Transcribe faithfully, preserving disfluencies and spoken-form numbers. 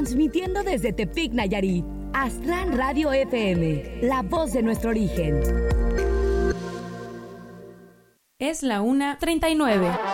transmitiendo desde Tepic, Nayarit. Aztlán Radio F M, la voz de nuestro origen. Es la una treinta y nueve.